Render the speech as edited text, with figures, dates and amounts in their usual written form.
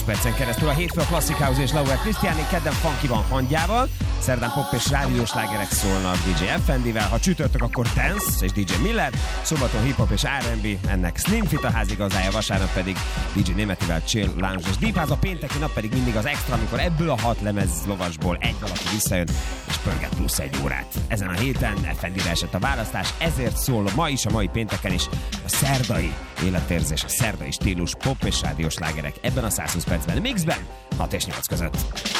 percen keresztül. A hétfő a Classic House és Laura Christiani, kedden funky van hangjával, szerdán pop és rádiós slágerek szólnak DJ Effendivel, ha csütörtök, akkor Dance és DJ Miller, szombaton hip-hop és R&B, ennek Slim Fit a házigazdája, vasárnap pedig DJ Németivel Chill, Lounge és Deep House, a pénteki nap pedig mindig az extra, amikor ebből a 6 lemez lovasból egy valaki visszajön és pörget plusz egy órát. Ezen a héten Effendivel esett a választás, ezért szól ma is, a mai pénteken is a szerdai életérzés, a szerdai stílus, pop és rádiós slágerek ebben a 120 percben, mixben 6 és 8 között.